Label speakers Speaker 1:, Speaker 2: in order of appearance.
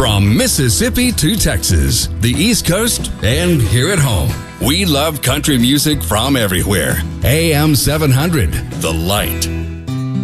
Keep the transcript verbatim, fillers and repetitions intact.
Speaker 1: From Mississippi to Texas, the East Coast, and here at home, we love country music from everywhere. A M seven hundred, The Light.